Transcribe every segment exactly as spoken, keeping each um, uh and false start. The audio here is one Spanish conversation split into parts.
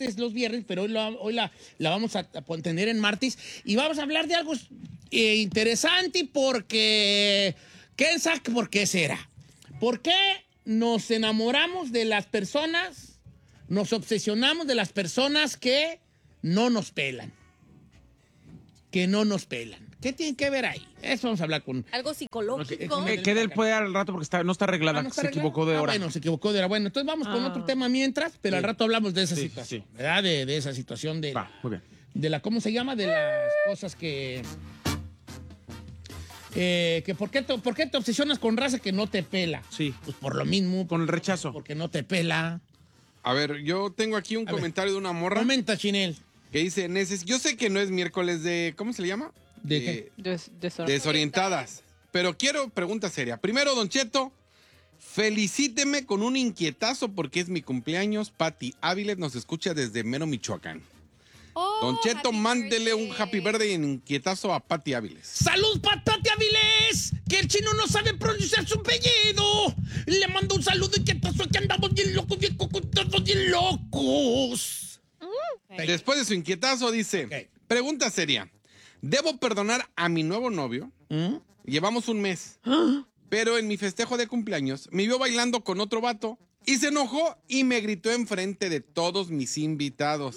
martes, los viernes, pero hoy, la, hoy la, la vamos a, a tener en martes. Y vamos a hablar de algo eh, interesante porque... ¿Quién sabe por qué será? ¿Por qué nos enamoramos de las personas, nos obsesionamos de las personas que no nos pelan? Que no nos pelan. ¿Qué tiene que ver ahí? Eso vamos a hablar con... Algo psicológico. Que quede el poder al rato porque está, no está arreglada. Ah, ¿no está se arreglada? equivocó de hora. Ah, bueno, se equivocó de hora. Bueno, entonces vamos con Ah. otro tema mientras, pero Sí. al rato hablamos de esa Sí, situación, sí. ¿verdad? De, de esa situación de, Va, muy bien. de la, ¿cómo se llama? De las cosas que... Eh, que ¿por qué, te, ¿Por qué te obsesionas con raza que no te pela? Sí. Pues por lo mismo. Con el rechazo. Porque no te pela. A ver, yo tengo aquí un A ver. comentario de una morra Comenta, Chinel. que dice, "Neces- yo sé que no es miércoles de, ¿cómo se le llama? ¿De Eh, qué? Des- desor- Desorientadas. Pero quiero pregunta seria. Primero, Don Cheto, felicíteme con un inquietazo porque es mi cumpleaños. Pati Áviles nos escucha desde Mero, Michoacán. Oh, Don Cheto, happy mándele un birthday. happy birthday en inquietazo a Pati Áviles. ¡Salud, Patate Avilés! Que el chino no sabe pronunciar su apellido. Le mando un saludo y que pasó que andamos bien locos, bien cocotados, bien locos. Después de su inquietazo dice, Ok. pregunta seria. ¿Debo perdonar a mi nuevo novio? ¿Mm? Llevamos un mes. Pero en mi festejo de cumpleaños me vio bailando con otro vato y se enojó y me gritó enfrente de todos mis invitados.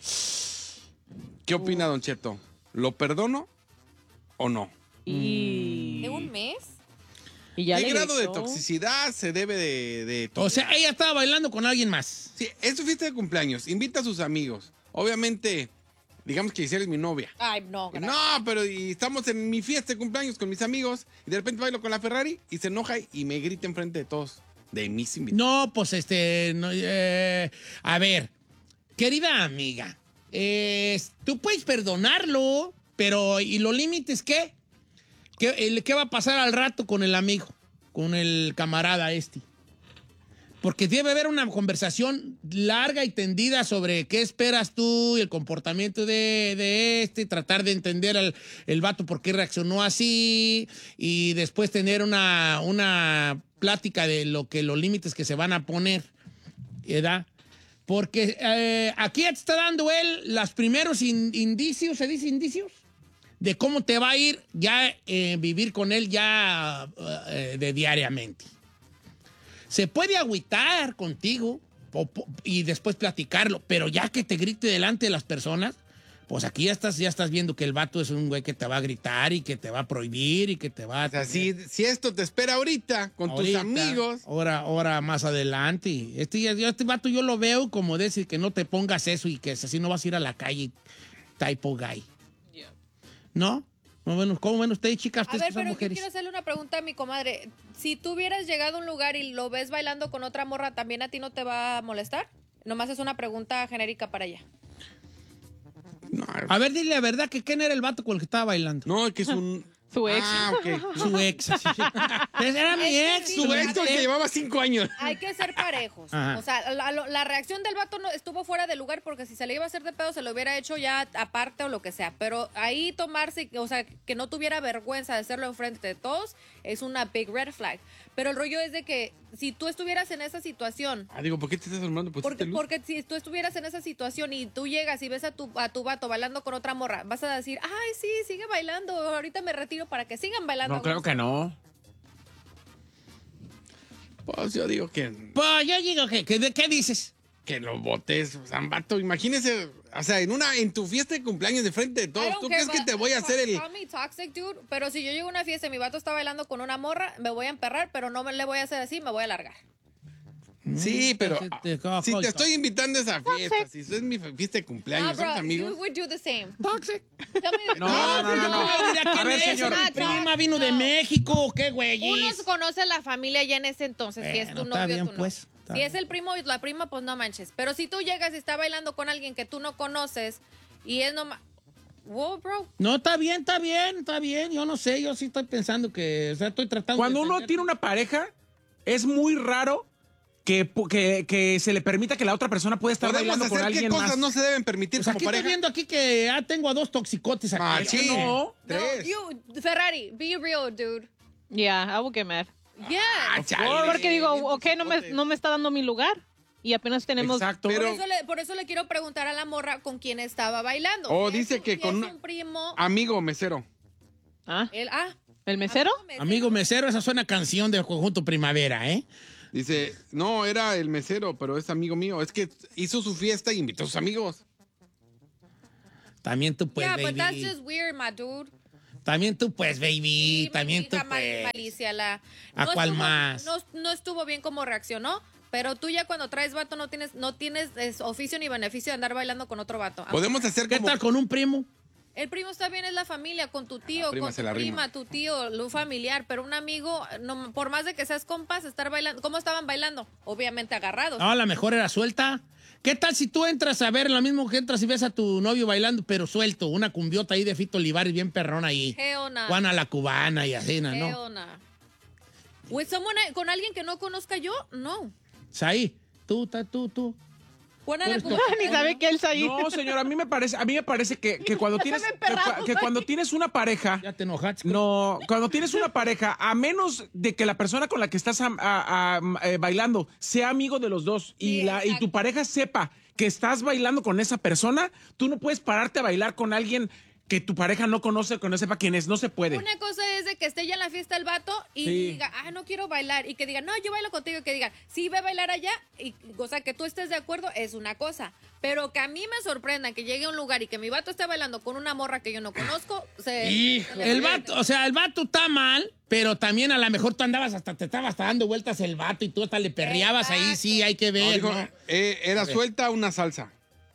¿Qué opina, Don Cheto? ¿Lo perdono o no? Y, ¿De un mes? y ya ¿Qué le grado de gritó. toxicidad se debe de, de O sea, ella estaba bailando con alguien más. Sí, es su fiesta de cumpleaños. Invita a sus amigos. Obviamente, digamos que Giselle es mi novia. Ay, no. gracias. No, pero y estamos en mi fiesta de cumpleaños con mis amigos y de repente bailo con la Ferrari y se enoja y me grita enfrente de todos, de mis invitados. No, pues este. No, eh, a ver, querida amiga, eh, tú puedes perdonarlo, pero ¿y los límites qué? ¿Qué, el- ¿Qué va a pasar al rato con el amigo, con el camarada este? Porque debe haber una conversación larga y tendida sobre qué esperas tú y el comportamiento de, de este, tratar de entender al el vato por qué reaccionó así y después tener una, una plática de lo que los límites que se van a poner, ¿verdad? Porque eh, aquí ya te está dando él los primeros in- indicios, ¿se dice indicios? De cómo te va a ir ya eh, vivir con él ya eh, de diariamente. Se puede agüitar contigo o, po- y después platicarlo, pero ya que te grite delante de las personas, pues aquí ya estás, ya estás viendo que el vato es un güey que te va a gritar y que te va a prohibir y que te va a... O sea, si, si esto te espera ahorita con Ahorita, tus amigos. Ahora, ahora más adelante. Este, ya- yo este vato yo lo veo como decir que no te pongas eso y que así no vas a ir a la calle typo guy. ¿No? ¿Cómo ven, cómo ven ustedes, chicas? A Ustedes ver, que son pero yo mujeres. quiero hacerle una pregunta a mi comadre. Si tú hubieras llegado a un lugar y lo ves bailando con otra morra, ¿también a ti no te va a molestar? Nomás es una pregunta genérica para ella. No, A ver, dile la verdad que quién era el vato con el que estaba bailando. no, que es un... Su ex. Ah, ok. Su ex. así. Pues era mi Es que ex. sí, su Su ex. ex que llevaba cinco años. Hay que ser parejos. Ajá. O sea, la, la- la reacción del vato no estuvo fuera de lugar porque si se le iba a hacer de pedo se lo hubiera hecho ya aparte o lo que sea. Pero ahí tomarse, o sea, que no tuviera vergüenza de hacerlo enfrente de todos es una big red flag. Pero el rollo es de que si tú estuvieras en esa situación, Ah, digo, ¿por qué te estás armando? Pues porque, porque si tú estuvieras en esa situación y tú llegas y ves a tu, a tu vato bailando con otra morra, vas a decir, ay, sí, sigue bailando, ahorita me retiro para que sigan bailando. No, claro que no. Pues yo digo que, Pues yo digo que, que- ¿de qué dices? que lo botes, Zambato. Imagínese, o sea, en una en tu fiesta de cumpleaños de frente de I todos. don't ¿Tú care, crees que but- te voy a hacer el...? Call me toxic, dude, pero si yo llego a una fiesta y mi vato está bailando con una morra, me voy a emperrar, pero no me le voy a hacer así, me voy a largar. Sí, pero Te- te- te- si te estoy invitando a esa fiesta, si es mi fiesta de Ah, cumpleaños, somos bro, amigos. you would do the same. Toxic. Tell me the No, truth. no, no, no. Yo diría, A ¿quién ver, es? señor. Mi prima No. vino de México. ¿Qué güey? Uno conoce la familia ya en ese entonces, si es Bueno, tu está novio, bien, tu no. pues, está Si bien. es el primo y la prima, pues no manches. Pero si tú llegas y está bailando con alguien que tú no conoces y es nomás... Wow, bro. No, está bien, está bien, está bien. Yo no sé, yo sí estoy pensando que, o sea, estoy tratando Cuando de uno entender. tiene una pareja, es muy raro que, pu- que, que se le permita que la otra persona pueda estar Podemos bailando con hacer qué alguien cosas más. no se deben permitir Pues como aquí estoy pareja. viendo aquí que ya tengo a dos toxicotes aquí. Machín. No. Tres. No, you, Ferrari, be real, dude. Yeah, I will get mad. Yeah. Ah, chale. Porque digo, ok, no me, no me está dando mi lugar. Y apenas tenemos... Exacto. Pero- Por eso, le, por eso le quiero preguntar a la morra con quién estaba bailando. Oh, Si es dice un- que si con es una- un primo. Amigo mesero. ¿Ah? El, ah, ¿El mesero? Amigo mesero, esa suena canción del conjunto Primavera, ¿eh? Dice, no, era el mesero, pero es amigo mío. Es que hizo su fiesta y invitó a sus amigos. También tú, pues, yeah, but that's baby. just weird, my dude. También tú, pues, baby. Sí, También tú, hija Mal- pues. malicia, la... ¿A cuál estuvo- más? No, no estuvo bien como reaccionó, pero tú ya cuando traes vato no tienes, no tienes es, oficio ni beneficio de andar bailando con otro vato. Podemos hacer ¿Qué como... tal con un primo? El primo está bien, es la familia, con tu tío, La prima con se tu la prima, rima. tu tío, lo familiar, pero un amigo, no, por más de que seas compas, estar bailando. ¿Cómo estaban bailando? Obviamente agarrados. No, a lo mejor era suelta. ¿Qué tal si tú entras a ver lo mismo que entras y ves a tu novio bailando, pero suelto? Una cumbiota ahí de Fito Olivares bien perrona ahí. Hell nah. Juana la cubana y así, ¿no? Hell nah. With someone I- con alguien que no conozca yo, no. Ahí, tú, ta, tú, tú. Juana la Por cubana. Ni sabe que él está ahí. No, señor, a mí me parece, a mí me parece que, que cuando tienes que, cua- que cuando tienes una pareja, Ya te enojaste. no, cuando tienes una pareja, a menos de que la persona con la que estás am- a- a- eh, bailando sea amigo de los dos y Sí, la y exacto. tu pareja sepa que estás bailando con esa persona, tú no puedes pararte a bailar con alguien que tu pareja no conoce, que no sepa quién es, no se puede. Una cosa es de que esté ya en la fiesta el vato y Sí. diga, ah, no quiero bailar. Y que diga, no, yo bailo contigo. Y que diga, sí, ve a bailar allá. Y, o sea, que tú estés de acuerdo es una cosa. Pero que a mí me sorprenda que llegue a un lugar y que mi vato esté bailando con una morra que yo no conozco. Se, Hijo, se le el puede- vato, o sea, el vato está mal, pero también a lo mejor tú andabas hasta, te estaba hasta dando vueltas el vato y tú hasta le perreabas ahí, sí, hay que No, ver, dijo, ¿no? eh, era suelta una salsa.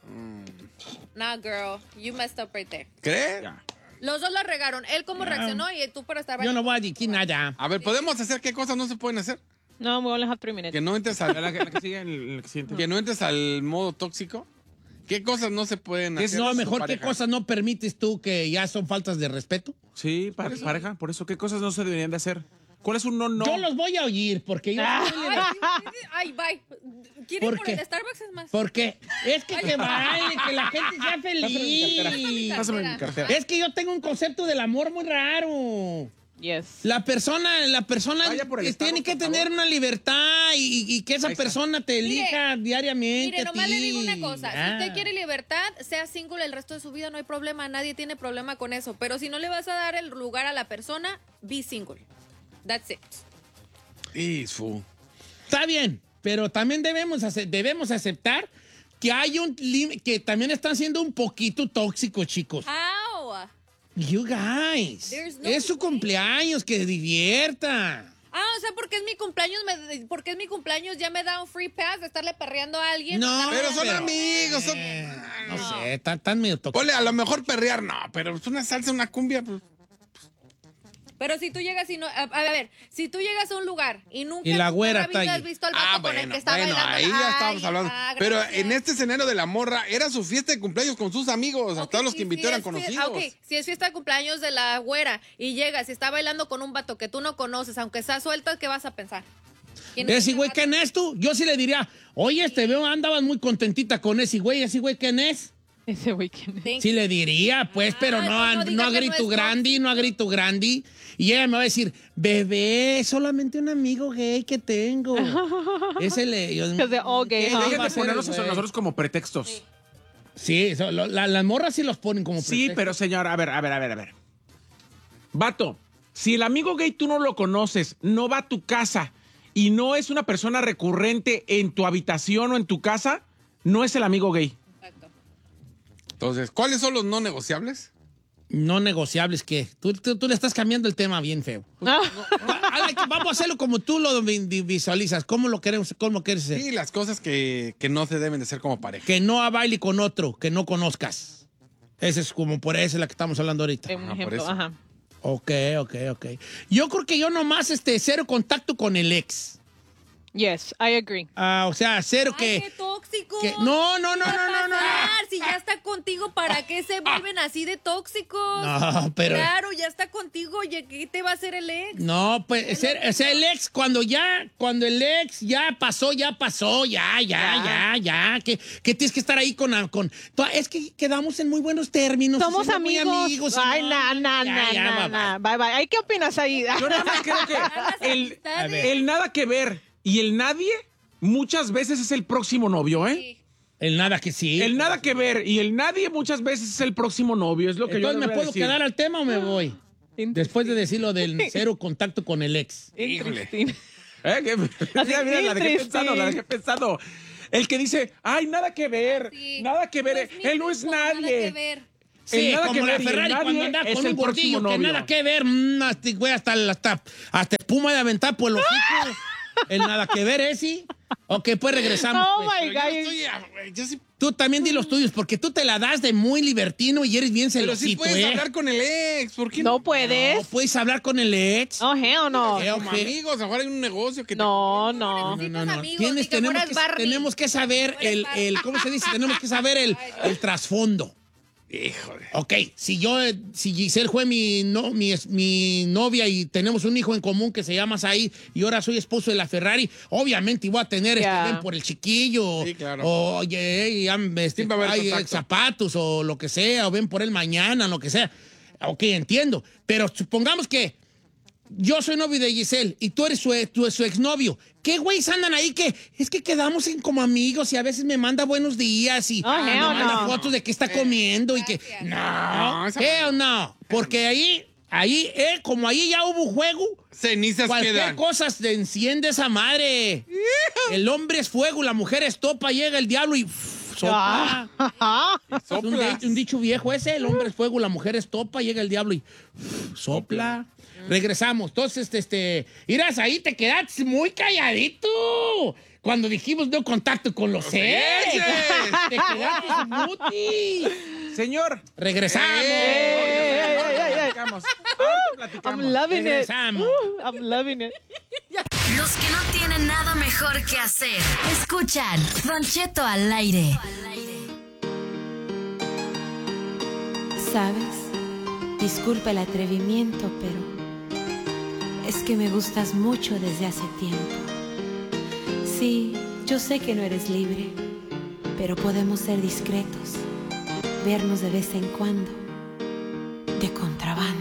Nah, girl, you messed up right there. ¿Cree? Ya. Los dos la regaron. Él cómo reaccionó y tú por estar Yo bailando. no voy a decir nada. A ver, ¿podemos hacer qué cosas no se pueden hacer? No, we only have three minutes. Que no entres La, al, la que- la que sigue en el, el siguiente. que no entres al modo tóxico. ¿Qué cosas no se pueden ¿Qué hacer? No, con tu mejor qué pareja? cosas no permites tú que ya son faltas de respeto. Sí, para pareja, por eso, ¿qué cosas no se deberían de hacer? ¿Cuál es un no, no? Yo los voy a oír porque yo... Ay, sí, sí, ay, bye. ¿Quieren ¿Por por, qué? el Starbucks es más? ¿Por qué? Es que que baile, que la gente sea feliz. Pásame mi cartera. Es que yo tengo un concepto del amor muy raro. Yes. La persona, la persona Vaya por el eh, tiene Starbucks, que por tener favor. una libertad y, y que esa Ahí está. persona te elija diariamente. Mire, a nomás ti. le digo una cosa. Ah. Si usted quiere libertad, sea single el resto de su vida, no hay problema. Nadie tiene problema con eso. Pero si no le vas a dar el lugar a la persona, be single. That's it. Y su- Está bien, pero también debemos, ace- debemos aceptar que hay un lim- que también están siendo un poquito tóxicos, chicos. How? You guys. There's no es su way. cumpleaños, que se divierta. Ah, o sea, porque es mi cumpleaños, me, porque es mi cumpleaños, ya me da un free pass de estarle perreando a alguien. No, Pero son pero- amigos. Son... Eh, no sé, están, están medio tóxicos. Ole, a lo mejor perrear, no, pero es una salsa, una cumbia, pues. Pero si tú llegas y no, a, a ver, si tú llegas a un lugar y nunca Y la en tu güera vida está has ahí. visto al vato Ah, con el bueno, que está bueno, bailando. ahí ya Ay, estábamos hablando. ah, Pero gracias. en este escenario de la morra, era su fiesta de cumpleaños con sus amigos. A Ok, todos los y que invitó si eran es fie- conocidos. ah, ok, si es fiesta de cumpleaños de la güera y llegas y está bailando con un vato que tú no conoces, aunque sea suelta, ¿qué vas a pensar? ¿Quién es Ese ese güey, vato? ¿quién es tú? Yo sí le diría, oye, este veo, andabas muy contentita con ese güey, ese güey, ¿quién es? Ese weekend. Thank Sí le diría, pues, pero Ay, no, pues a- no no, diga a que no grito es grande, no a grito grande. Y ella me va a decir, bebé, solamente un amigo gay que tengo. Ese le... yo- Because they're all gay, ¿Qué huh? va a Dejen de hacer ponernos el a güey? nosotros como pretextos. Sí, eso, lo- la- las morras sí los ponen como Sí, pretexto. pero señor, a ver, a ver, a ver, a ver. Vato, si el amigo gay tú no lo conoces, no va a tu casa y no es una persona recurrente en tu habitación o en tu casa, no es el amigo gay. Exacto. Entonces, ¿cuáles son los no negociables? No negociables, ¿qué? Tú, tú, tú le estás cambiando el tema bien feo. Ah, Ah, like, Vamos a hacerlo como tú lo vi- vi- visualizas. ¿Cómo lo queremos? ¿Cómo quieres hacer? Sí, las cosas que, que no se deben de hacer como pareja. Que no baile con otro, que no conozcas. Ese es como por esa es la que estamos hablando ahorita. un por ejemplo, eso. ajá. Ok, ok, ok. Yo creo que yo nomás este, cero contacto con el ex. Yes, I agree. Ah, o sea, cero Ay, que... qué tóxico. que- no, no, no, ¿Qué no, va a no, no, no. pasar? Si ya está contigo, ¿para qué se vuelven así de tóxicos? No, pero... Claro, ya está contigo, ¿y qué te va a hacer el ex? No, pues, ser- o sea, el ex, cuando ya, cuando el ex ya pasó, ya pasó, ya, ya, ya, ya, que, que tienes que estar ahí con, con, to- es que quedamos en muy buenos términos. Somos somos muy amigos. amigos, y Ay, no, na, na, ya, na, ya, na, bye, na. Bye, bye. Ay, ¿qué opinas ahí? Yo nada más creo que el, amistades. el nada que ver y el nadie muchas veces es el próximo novio, ¿eh? Sí. El nada que sí. El nada que ver y el nadie muchas veces es el próximo novio, es lo que Entonces, yo ¿me les voy a puedo decir. quedar al tema o me voy? Después de decir lo del cero contacto con el ex. Interesting. ¿Eh? ¿Qué? Mira, mira, la dejé Interesting. pensando, la dejé pensando. El que dice, ay, nada que ver, Sí. nada que ver, No es mi él no es tipo, nada nadie. que ver. Sí, El nada como que la ver y el Ferrari nadie cuando anda es con el un gordillo próximo que novio. nada que ver, mm, hasta, güey, hasta, hasta, hasta espuma de aventar por el hocico. El nada que ver ese. Ok, pues regresamos. Oh pues. my Pero yo God. no estoy, ah, güey, yo sí- Tú también di los tuyos, porque tú te la das de muy libertino y eres bien pero celosito, sí puedes ¿eh? hablar con el ex. ¿Por qué No No puedes. puedes hablar con el ex. Oh, hell no. Eh, Como ok. amigos, a lo mejor hay un negocio que te- No, no. Necesitas amigos, Tienes, ni que tenemos, fueras que, Barney. tenemos que saber Fueras el, Barney. el, ¿cómo se dice? Tenemos que saber el, el trasfondo. Híjole. Ok, si yo, eh, si Giselle fue mi, no, mi, es- mi novia y tenemos un hijo en común que se llama Said y ahora soy esposo de la Ferrari, obviamente voy a tener Ya. este ven por el chiquillo. Sí, claro. O oye, ya, este, Siempre va a haber hay, eh, contacto. zapatos o lo que sea, o ven por él mañana, lo que sea. Ok, entiendo. Pero supongamos que yo soy novio de Giselle y tú eres su, tu- su exnovio. ¿Qué güeyes andan ahí que es que quedamos en como amigos y a veces me manda buenos días y Oh, me hell manda no. fotos de que está comiendo y que Gracias. no, No, esa- hell no, porque ahí ahí eh, como ahí ya hubo juego, Cenizas cualquier quedan. cosa se enciende esa madre. El hombre es fuego, la mujer es topa, llega el diablo y uf, sopla. Es un, Soplas. di- un dicho viejo ese, el hombre es fuego, la mujer es topa, llega el diablo y uf, sopla. Regresamos. Entonces, este, este, irás ahí, te quedaste muy calladito. Cuando dijimos no contacto con los ex. exes. Te quedaste muti. Señor. Regresamos. Hey, hey, hey, hey. Platicamos. Ahorita platicamos. I'm loving it. Regresamos. Woo, I'm loving it. Los que no tienen nada mejor que hacer. Escuchan Don Cheto al aire. ¿Sabes? Disculpa el atrevimiento, pero es que me gustas mucho desde hace tiempo. Sí, yo sé que no eres libre, pero podemos ser discretos, vernos de vez en cuando, de contrabando.